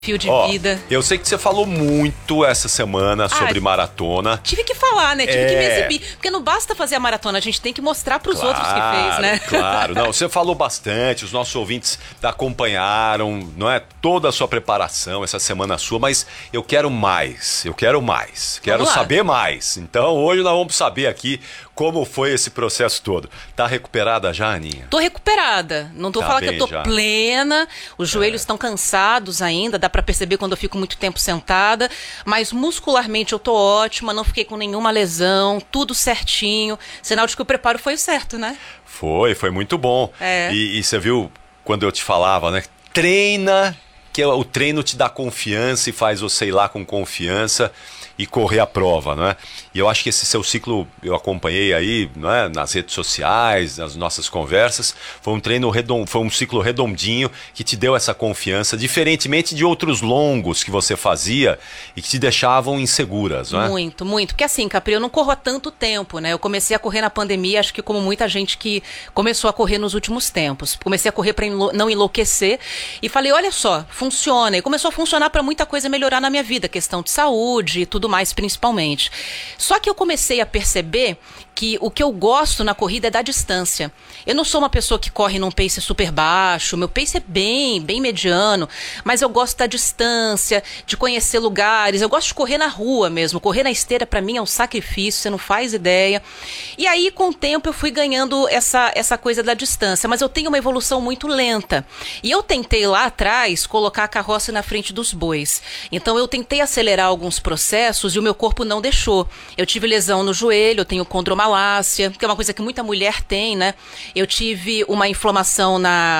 Fio de Ó, vida. eu sei que você falou muito essa semana sobre maratona. Tive que falar, né? Tive que me exibir. Porque não basta fazer a maratona, a gente tem que mostrar pros outros que fez, né? Claro, não, você falou bastante, os nossos ouvintes acompanharam, não é? Toda a sua preparação, essa semana sua, mas eu quero mais, quero saber mais. Então hoje nós vamos saber aqui como foi esse processo todo. Tá recuperada já, Aninha? Tô recuperada. Não tô falando que eu tô já plena, os joelhos estão cansados ainda, dá pra perceber quando eu fico muito tempo sentada, mas muscularmente eu tô ótima, não fiquei com nenhuma lesão, tudo certinho. Sinal de que o preparo foi o certo, né? Foi muito bom. E você viu quando eu te falava, né? Treina, que o treino te dá confiança e faz você ir lá com confiança e correr a prova, não é? E eu acho que esse seu ciclo, eu acompanhei aí, não é? Nas redes sociais, nas nossas conversas, foi um treino redondo, foi um ciclo redondinho que te deu essa confiança, diferentemente de outros longos que você fazia e que te deixavam inseguras, não é? Muito, muito. Porque assim, Capri, eu não corro há tanto tempo, né? Eu comecei a correr na pandemia, acho que como muita gente que começou a correr nos últimos tempos. Comecei a correr para não enlouquecer e falei, olha só, funciona. E começou a funcionar para muita coisa melhorar na minha vida, questão de saúde e tudo mais, principalmente. Só que eu comecei a perceber que o que eu gosto na corrida é da distância. Eu não sou uma pessoa que corre num pace super baixo, meu pace é bem mediano, mas eu gosto da distância, de conhecer lugares, eu gosto de correr na rua mesmo. Correr na esteira pra mim é um sacrifício, você não faz ideia. E aí com o tempo eu fui ganhando essa coisa da distância, mas eu tenho uma evolução muito lenta. E eu tentei lá atrás colocar a carroça na frente dos bois. Então eu tentei acelerar alguns processos e o meu corpo não deixou. Eu tive lesão no joelho, eu tenho condromalácia, que é uma coisa que muita mulher tem, né? Eu tive uma inflamação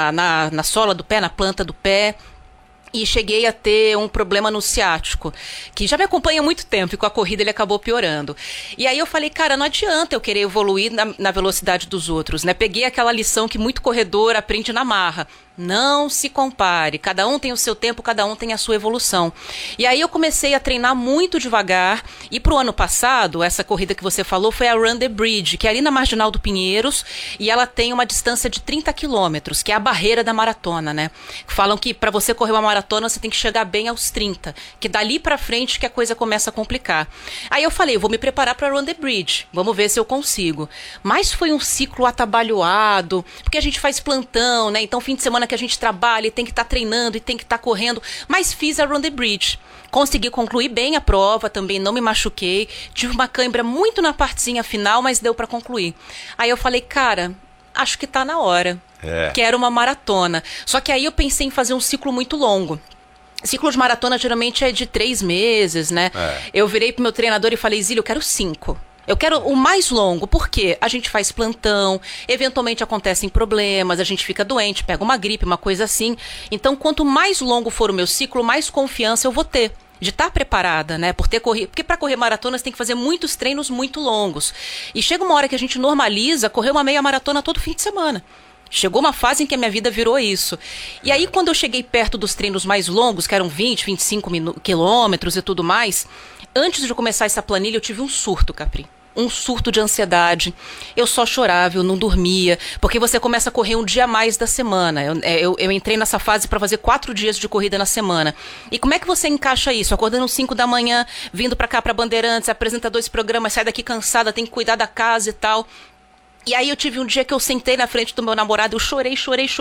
na sola do pé, na planta do pé. E cheguei a ter um problema no ciático, que já me acompanha há muito tempo, e com a corrida ele acabou piorando. E aí eu falei, cara, não adianta eu querer evoluir na velocidade dos outros, né? Peguei aquela lição que muito corredor aprende na marra. Não se compare, cada um tem o seu tempo, cada um tem a sua evolução. E aí eu comecei a treinar muito devagar, e pro ano passado, essa corrida que você falou foi a Run the Bridge, que é ali na Marginal do Pinheiros, e ela tem uma distância de 30 quilômetros, que é a barreira da maratona, né? Falam que para você correr uma maratona, você tem que chegar bem aos 30, que dali pra frente que a coisa começa a complicar. Aí eu falei, eu vou me preparar pra Run the Bridge, vamos ver se eu consigo. Mas foi um ciclo atabalhoado, porque a gente faz plantão, né? Então fim de semana que a gente trabalha e tem que estar treinando e tem que estar correndo, mas fiz a Run the Bridge. Consegui concluir bem a prova, também não me machuquei, tive uma cãibra muito na partezinha final, mas deu pra concluir. Aí eu falei, cara, acho que tá na hora. Quero uma maratona. Só que aí eu pensei em fazer um ciclo muito longo. Ciclo de maratona geralmente é de 3 meses, né? Eu virei pro meu treinador e falei, Zílio, eu quero 5. Eu quero o mais longo, porque a gente faz plantão, eventualmente acontecem problemas, a gente fica doente, pega uma gripe, uma coisa assim. Então, quanto mais longo for o meu ciclo, mais confiança eu vou ter de estar preparada, né? Por ter corrido, porque para correr maratona você tem que fazer muitos treinos muito longos. E chega uma hora que a gente normaliza correr uma meia maratona todo fim de semana. Chegou uma fase em que a minha vida virou isso. E aí, quando eu cheguei perto dos treinos mais longos, que eram 20, 25 quilômetros e tudo mais, antes de começar essa planilha, eu tive um surto, Capri. Um surto de ansiedade. Eu só chorava, eu não dormia, porque você começa a correr um dia a mais da semana. Eu entrei nessa fase para fazer 4 dias de corrida na semana. E como é que você encaixa isso? Acordando às 5 da manhã, vindo para cá, para Bandeirantes, apresenta 2 programas, sai daqui cansada, tem que cuidar da casa e tal. E aí eu tive um dia que eu sentei na frente do meu namorado, eu chorei.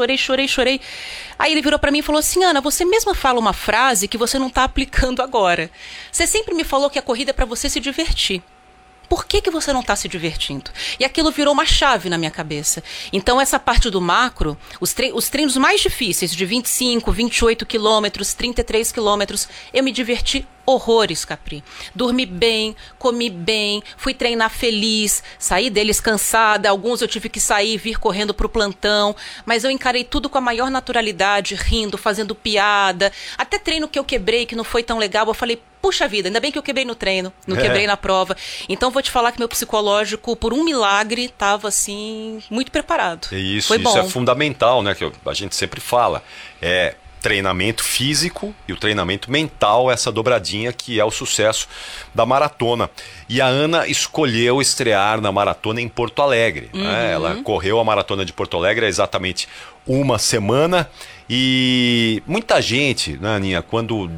Aí ele virou pra mim e falou assim, Ana, você mesma fala uma frase que você não tá aplicando agora. Você sempre me falou que a corrida é pra você se divertir. Por que você não está se divertindo? E aquilo virou uma chave na minha cabeça. Então, essa parte do macro, os treinos mais difíceis, de 25, 28 quilômetros, 33 quilômetros, eu me diverti horrores, Capri. Dormi bem, comi bem, fui treinar feliz, saí deles cansada, alguns eu tive que sair e vir correndo pro plantão, mas eu encarei tudo com a maior naturalidade, rindo, fazendo piada, até treino que eu quebrei, que não foi tão legal, eu falei, puxa vida, ainda bem que eu quebrei no treino, não quebrei na prova. Então vou te falar que meu psicológico, por um milagre, estava assim, muito preparado. Isso, foi bom. Isso é fundamental, né? Que a gente sempre fala. treinamento físico e o treinamento mental, essa dobradinha que é o sucesso da maratona. E a Ana escolheu estrear na maratona em Porto Alegre. Né? Ela correu a maratona de Porto Alegre há exatamente uma semana. E muita gente, né, Aninha, quando